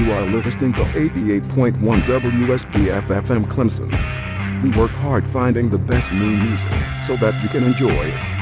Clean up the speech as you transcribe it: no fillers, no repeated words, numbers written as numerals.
You are listening to 88.1 WSBF FM Clemson. We work hard finding the best new music so that you can enjoy it.